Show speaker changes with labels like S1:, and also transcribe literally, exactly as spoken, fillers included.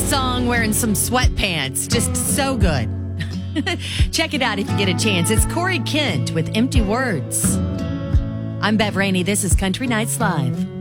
S1: this song wearing some sweatpants. Just so good. Check it out if you get a chance. It's Corey Kent with Empty Words. I'm Bev Rainey. This is Country Nights Live.